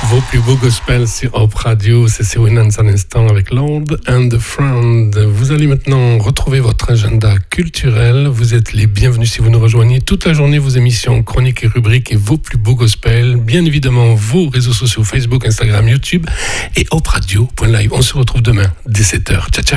Vos plus beaux gospels sur Hope Radio, c'est Winans un instant avec Lord and the Friend. Vous allez maintenant retrouver votre agenda culturel. Vous êtes les bienvenus si vous nous rejoignez toute la journée, vos émissions, chroniques et rubriques et vos plus beaux gospels. Bien évidemment, vos réseaux sociaux, Facebook, Instagram, YouTube et Hope Radio.live. On se retrouve demain dès 7h. Ciao, ciao.